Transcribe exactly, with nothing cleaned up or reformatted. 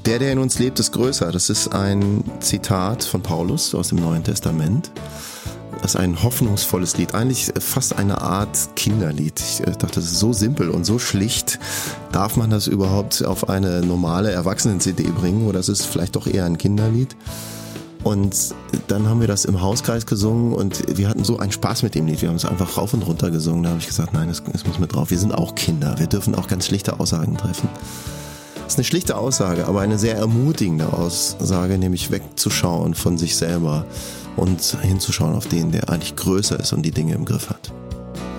Der, der in uns lebt, ist größer. Das ist ein Zitat von Paulus aus dem Neuen Testament. Das ist ein hoffnungsvolles Lied, eigentlich fast eine Art Kinderlied. Ich dachte, das ist so simpel und so schlicht. Darf man das überhaupt auf eine normale Erwachsenen-C D bringen oder ist es vielleicht doch eher ein Kinderlied? Und dann haben wir das im Hauskreis gesungen und wir hatten so einen Spaß mit dem Lied. Wir haben es einfach rauf und runter gesungen. Da habe ich gesagt, nein, das, das muss mit drauf. Wir sind auch Kinder. Wir dürfen auch ganz schlichte Aussagen treffen. Das ist eine schlichte Aussage, aber eine sehr ermutigende Aussage, nämlich wegzuschauen von sich selber und hinzuschauen auf den, der eigentlich größer ist und die Dinge im Griff hat.